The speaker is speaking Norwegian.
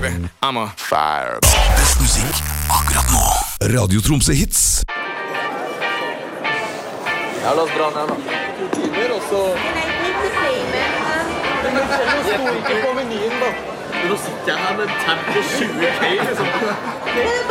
baby. I'm a fire. Best musikk akkurat nå. Radio Tromsø Hits. Ja, la oss dra ned da. 2 timer, og så... Men det står ikke på menyen da. Nå sitter jeg her med tab på 20K liksom.